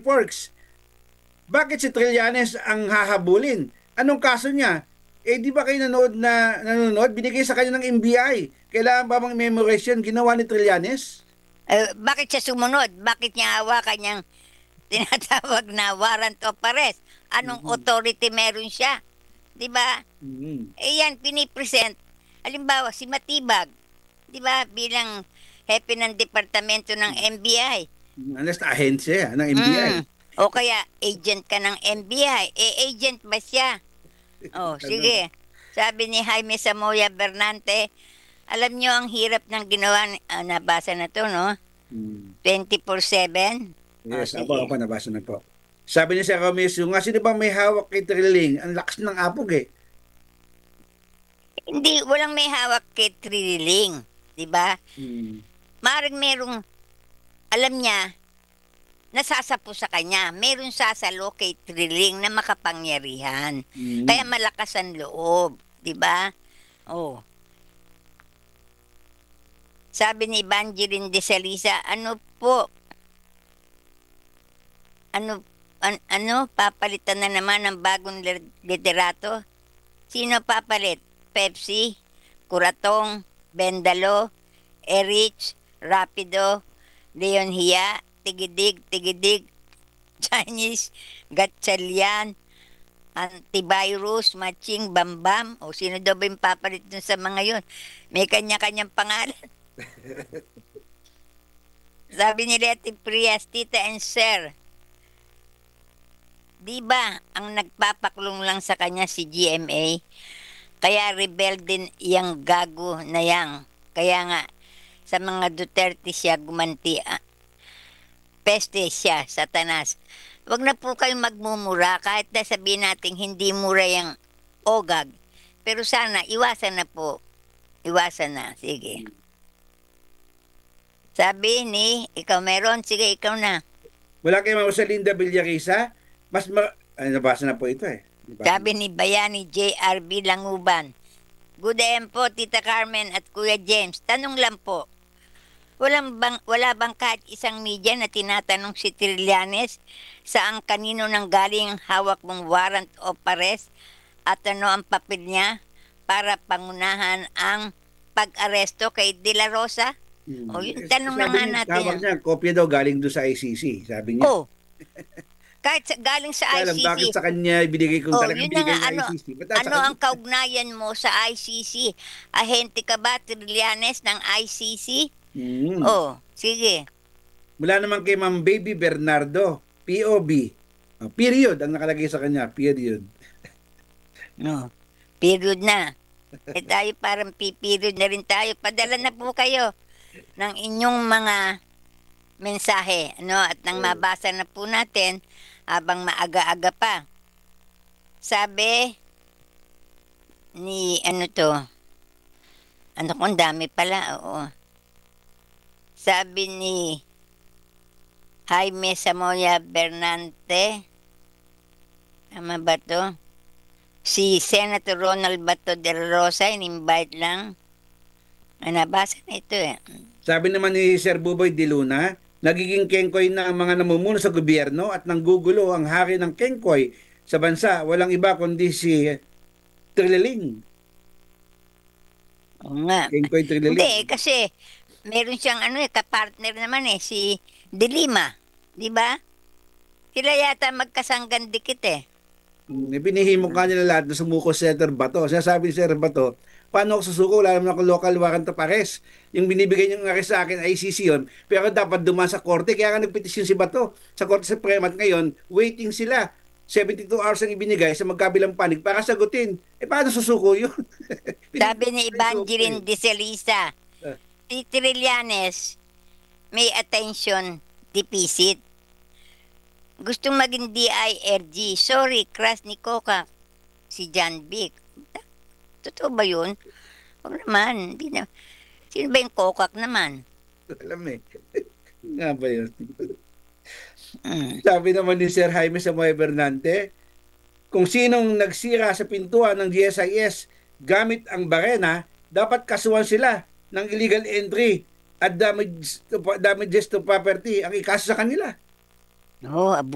Forks. Bakit si Trillanes ang hahabulin? Anong kaso niya? Eh di ba kayo nanonood? Binigay sa kanya ng NBI. Kailangan ba bang memorize yun? Ginawa ni Trillanes? Bakit siya sumunod? Bakit niya hawakan niyang tinatawag na warrant of arrest? Anong Mhm. authority meron siya? Di ba? Mhm. Eh yan, pinipresent. Halimbawa, si Matibag, di ba, bilang hepe ng departamento ng NBI. Unless na ahensya ng NBI. Mm. O kaya, agent ka ng NBI. Eh, agent ba siya? Oh, Ano? sige. Sabi ni Jaime Samoya Bernante, alam niyo ang hirap ng ginawa, nabasa na to, no? Hmm. 24/7. Oh, Yes, sige. ako nabasa na po. Sabi ni Sir Ramirez, yung nga sino ba may hawak kay Trilling? Ang lakas ng apog eh. Hindi, walang may hawak kay Trililing. Di ba? Hmm. Maring merong, alam niya, nasasapo sa kanya. Merong sasalo kay Trililing na makapangyarihan. Kaya Hmm. malakas ang loob. Di ba? Oh. Sabi ni Evangeline de Salisa, ano po, papalitan na naman ng bagong liderato? Sino papalit? Pepsi, Kuratong, Bendalo, Erich, Rapido, Leon Hia, Tigidig, Tigidig, Chinese, Gatchalian, Antivirus, Matching, Bambam. O sino daw ba yung papalit dun sa mga yun? May kanya-kanyang pangalan. Sabi ni Letty Prias, Tita and Sir, di ba ang nagpapaklong lang sa kanya si GMA? Kaya rebel din iyang gago na yang. Kaya nga, sa mga Duterte siya gumanti. Peste siya, Satanas. Huwag na po kayong magmumura kahit na sabihin natin hindi mura yung ogag. Pero sana, iwasan na po. Iwasan na. Sige. Sabi ni, ikaw meron? Sige, ikaw na. Wala kay Ma'am Rosalinda Villarisa? Ay, nabasa na po ito eh. Nabasa Sabi ni Bayani JRB Languban. Good AM po, Tita Carmen at Kuya James. Tanong lang po, wala bang kahit isang media na tinatanong si Trillanes saan kanino nang galing ang hawak mong warrant of arrest at ano ang papel niya para pangunahan ang pag-aresto kay De La Rosa? O yun, tanong na Sabi nga niya, tawag natin. niya, kopya daw galing doon sa ICC, sabi niya. Oh, kahit galing sa Kaya lang, bakit ICC. sa kanya ibinigay kung Oh, talagang yun na binigay nga, ng ano, ICC? Ba't nasa ano ang kanya? kaugnayan mo sa ICC? Ahente ka ba, Trillanes, ng ICC? Hmm. Oh, sige. Mula naman kay Ma'am Baby Bernardo, POB. Period ang nakalagay sa kanya, period. No, period na. Eh tayo parang piperiod na rin tayo. Padala na po kayo ng inyong mga mensahe, ano, at nang mabasa na po natin habang maaga-aga pa. Sabi ni, ano to, ano kung dami pala, oo. Sabi ni Jaime Samoya Bernante, tama ba to? Si Senator Ronald Bato de la Rosa, in-invite lang. Nabasa na ito eh. Sabi naman ni Sir Buboy de Luna, nagiging kengkoy na ang mga namumuno sa gobyerno at nanggugulo ang hari ng kengkoy sa bansa. Walang iba kundi si Trililing. Oo nga. Kengkoy Hindi, Trililing. kasi meron siyang ano eh, kapartner naman eh, si De Lima. Di ba? Sila yata magkasanggan dikit eh. Pinihimok nga nila lahat na sumuko si Senator Bato. Sabi ni Senator Bato, paano ako susuko? Wala naman ako local warrant of arrest. Yung binibigay niyong arrest sa akin, ICC yun. Pero dapat dumaan sa korte. Kaya nga nagpetisyon si Bato sa Korte Suprema. At ngayon, waiting sila. 72 hours ang ibinigay sa magkabilang panig para sagutin. Eh, paano susuko yun? Sabi ni Pinipili ko Evangeline de Celisa, eh. si Trillanes may attention deficit. Gustong maging DIRG. Sorry, crush ni Coca. Si John Vic. Totoo ba yun? Huwag naman. Hindi na. Sino ba yung Coca naman? Alam eh. Nga ba yun? Mm. Sabi naman ni Sir Jaime Samoy Bernante, kung sinong nagsira sa pintuan ng GSIS gamit ang barena, dapat kasuhan sila ng illegal entry at damages to property ang ikaso sa kanila. Oo,